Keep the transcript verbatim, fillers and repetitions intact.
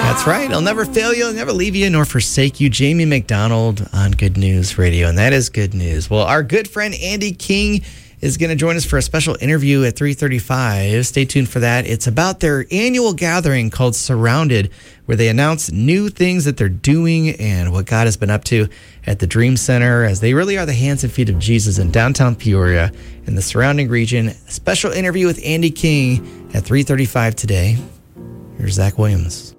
That's right. I'll never fail you. I'll never leave you nor forsake you. Jamie McDonald on Good News Radio. And that is good news. Well, our good friend Andy King is going to join us for a special interview at three thirty-five. Stay tuned for that. It's about their annual gathering called Surrounded, where they announce new things that they're doing and what God has been up to at the Dream Center, as they really are the hands and feet of Jesus in downtown Peoria and the surrounding region. A special interview with Andy King at three thirty-five today. Here's Zach Williams.